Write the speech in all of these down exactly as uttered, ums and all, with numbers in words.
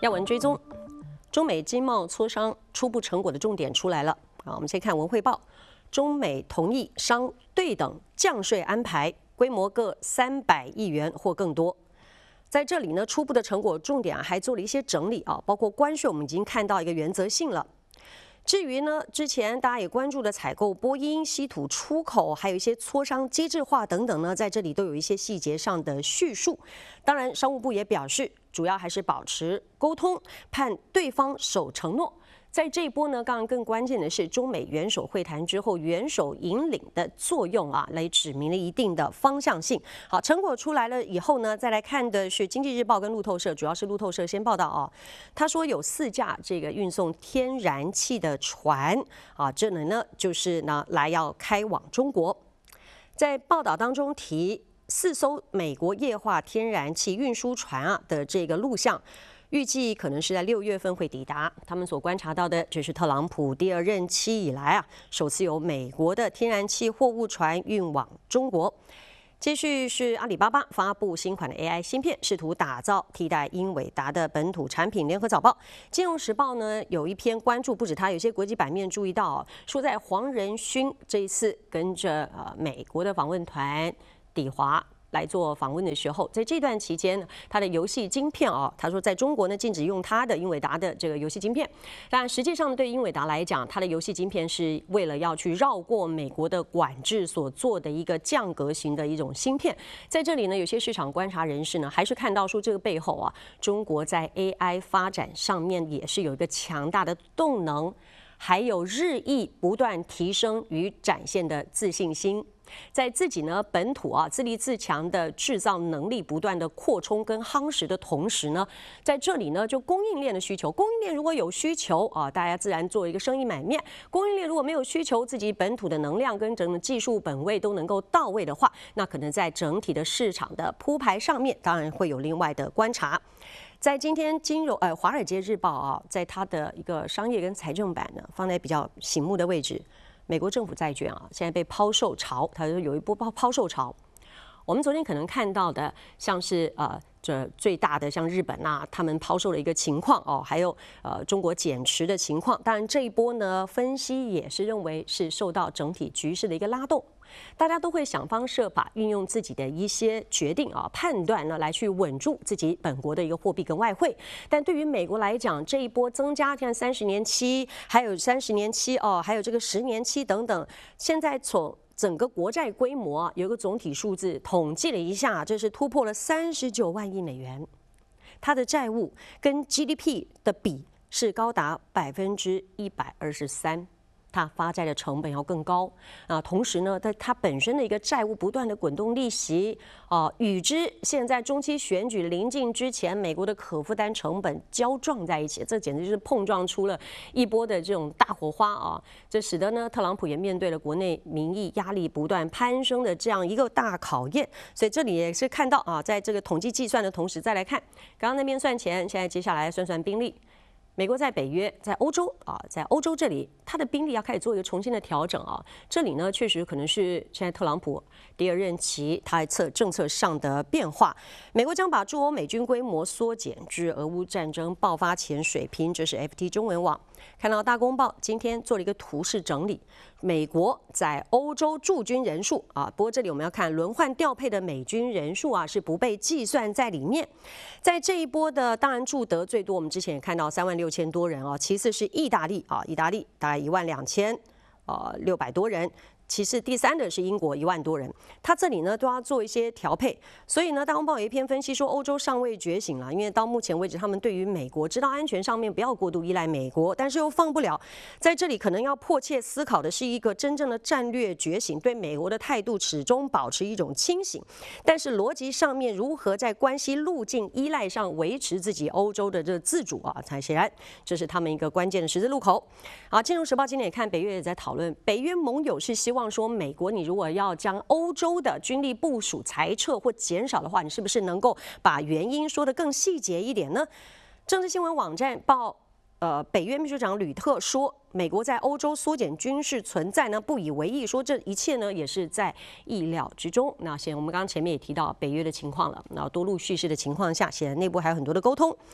要闻追踪，中美经贸磋商初步成果的重点出来了啊！我们先看文汇报，中美同意商对等降税安排，规模各三百亿元或更多。在这里呢，初步的成果重点啊还做了一些整理啊，包括关税，我们已经看到一个原则性了。至于呢，之前大家也关注的采购波音、稀土出口，还有一些磋商机制化等等呢，在这里都有一些细节上的叙述。当然，商务部也表示，主要还是保持沟通，盼对方守承诺。在这一波呢，刚刚更关键的是中美元首会谈之后，元首引领的作用啊，来指明了一定的方向性。好，成果出来了以后呢，再来看的是《经济日报》跟路透社，主要是路透社先报道啊，他说有四架这个运送天然气的船啊，这呢呢就是呢来要开往中国。在报道当中提四艘美国液化天然气运输船啊的这个录像。预计可能是在六月份会抵达。他们所观察到的，这是特朗普第二任期以来啊，首次有美国的天然气货物船运往中国。接续是阿里巴巴发布新款的 A I 芯片，试图打造替代英伟达的本土产品。联合早报、金融时报呢有一篇关注，不止它，有些国际版面注意到、哦，说在黄仁勋这一次跟着呃美国的访问团抵华。来做访问的时候，在这段期间呢，他的游戏晶片啊，他说在中国呢禁止用他的英伟达的这个游戏晶片，但实际上对英伟达来讲，它的游戏晶片是为了要去绕过美国的管制所做的一个降格型的一种芯片。在这里呢，有些市场观察人士呢，还是看到说这个背后啊，中国在 A I 发展上面也是有一个强大的动能，还有日益不断提升与展现的自信心。在自己呢本土啊自立自强的制造能力不断的扩充跟夯实的同时呢，在这里呢就供应链的需求，供应链如果有需求啊，大家自然做一个生意买面；供应链如果没有需求，自己本土的能量跟整个技术本位都能够到位的话，那可能在整体的市场的铺排上面，当然会有另外的观察。在今天金融呃《华尔街日报》啊，在它的一个商业跟财政版呢，放在比较醒目的位置。美国政府债券啊，现在被抛售潮，它就有一波抛抛售潮。我们昨天可能看到的，像是呃这最大的像日本啊，他们抛售的一个情况哦，还有呃中国减持的情况。当然这一波呢，分析也是认为是受到整体局势的一个拉动。大家都会想方设法运用自己的一些决定啊、判断呢，来去稳住自己本国的一个货币跟外汇。但对于美国来讲，这一波增加，像三十年期，还有三十年期哦，还有这个十年期等等，现在从整个国债规模啊，有一个总体数字，统计了一下，这是突破了三十九万亿美元。它的债务跟 G D P 的比是高达百分之一百二十三。它发债的成本要更高啊，同时呢，它它本身的一个债务不断的滚动利息啊，与之现在中期选举临近之前，美国的可负担成本交撞在一起，这简直就是碰撞出了一波的这种大火花啊！这使得呢，特朗普也面对了国内民意压力不断攀升的这样一个大考验。所以这里也是看到啊，在这个统计计算的同时，再来看刚刚那边算钱，现在接下来算算兵力。美国在北约，在欧洲啊，在欧洲这里，它的兵力要开始做一个重新的调整啊。这里呢，确实可能是现在特朗普第二任期他策政策上的变化。美国将把驻欧美军规模缩减至俄乌战争爆发前水平，这是 F T 中文网看到大公报今天做了一个图示整理，美国在欧洲驻军人数啊，不过这里我们要看轮换调配的美军人数啊，是不被计算在里面。在这一波的，当然驻德最多，我们之前也看到三万六千多人啊，其次是意大利啊，意大利大概一万两千呃六百多人。其次，第三的是英国一万多人，他这里呢都要做一些调配，所以呢，大公报有一篇分析说，欧洲尚未觉醒了，因为到目前为止，他们对于美国知道安全上面不要过度依赖美国，但是又放不了，在这里可能要迫切思考的是一个真正的战略觉醒，对美国的态度始终保持一种清醒，但是逻辑上面如何在关系路径依赖上维持自己欧洲的这自主啊，才显然这是他们一个关键的十字路口。啊，《金融时报》今天也看北约也在讨论，北约盟友是希望。希望说，美国你如果要将欧洲的军力部署裁撤或减少的话，你是不是能够把原因说得更细节一点呢？政治新闻网站报，呃，北约秘书长吕特说，美国在欧洲缩减军事存在呢，不以为意，说这一切呢也是在意料之中。那显然我们刚刚前面也提到北约的情况了，那多路叙事的情况下，显然内部还有很多的沟通。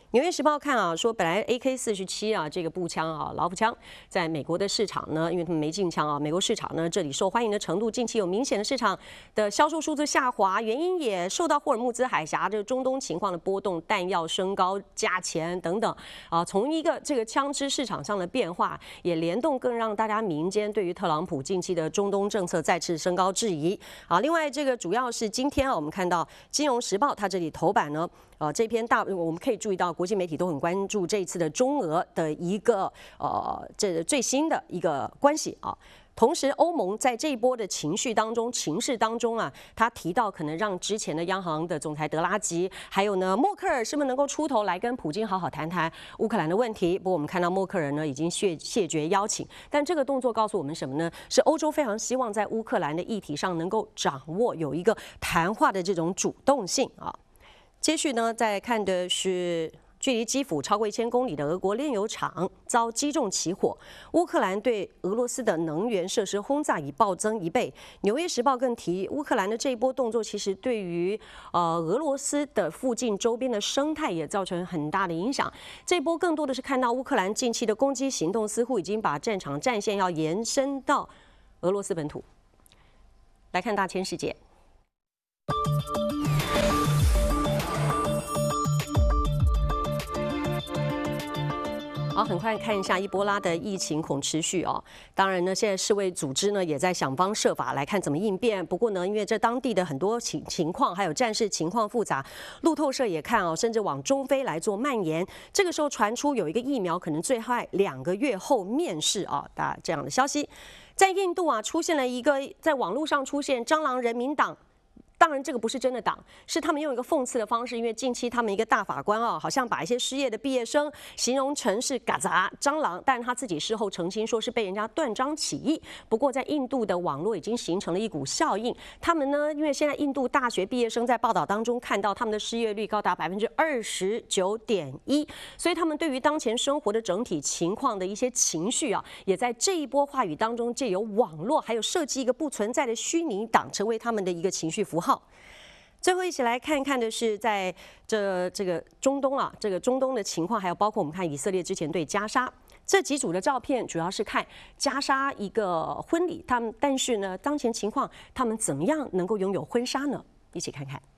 纽约时报看啊，说本来 A K 四十七啊这个步枪啊老步枪，在美国的市场呢，因为他们没禁枪啊，美国市场呢这里受欢迎的程度近期有明显的市场的销售数字下滑，原因也受到霍尔木兹海峡这个中东情况的波动、弹药升高、价钱等等啊，从一个这个枪支市场上的变化，也联动更让大家民间对于特朗普近期的中东政策再次升高质疑啊。另外，这个主要是今天啊，我们看到《金融时报》它这里头版呢。呃，这篇大我们可以注意到，国际媒体都很关注这一次的中俄的一个呃这最新的一个关系啊。同时，欧盟在这一波的情绪当中、情势当中啊，他提到可能让之前的央行的总裁德拉吉，还有呢默克尔是不是能够出头来跟普京好好谈谈乌克兰的问题？不过我们看到默克尔呢已经谢谢绝邀请，但这个动作告诉我们什么呢？是欧洲非常希望在乌克兰的议题上能够掌握有一个谈话的这种主动性啊。接续呢，再看的是距离基辅超过一千公里的俄国炼油厂遭击中起火，乌克兰对俄罗斯的能源设施轰炸已暴增一倍。纽约时报更提，乌克兰的这一波动作其实对于呃俄罗斯的附近周边的生态也造成很大的影响。这一波更多的是看到乌克兰近期的攻击行动似乎已经把战场战线要延伸到俄罗斯本土。来看大千世界。好，很快看一下伊波拉的疫情恐持续哦。当然呢，现在世卫组织呢也在想方设法来看怎么应变。不过呢，因为这当地的很多情情况还有战事情况复杂，路透社也看哦，甚至往中非来做蔓延。这个时候传出有一个疫苗可能最快两个月后面世啊，大这样的消息。在印度啊，出现了一个在网络上出现蟑螂人民党。当然，这个不是真的党，是他们用一个讽刺的方式，因为近期他们一个大法官啊，好像把一些失业的毕业生形容成是嘎杂蟑螂，但他自己事后澄清说是被人家断章取义。不过，在印度的网络已经形成了一股效应，他们呢，因为现在印度大学毕业生在报道当中看到他们的失业率高达百分之二十九点一，所以他们对于当前生活的整体情况的一些情绪啊，也在这一波话语当中借由网络还有设计一个不存在的虚拟党，成为他们的一个情绪符号。最后一起来看看的是，在这这个中东啊，这个中东的情况，还有包括我们看以色列之前对加沙这几组的照片，主要是看加沙一个婚礼，他们但是呢，当前情况他们怎么样能够拥有婚纱呢？一起看看。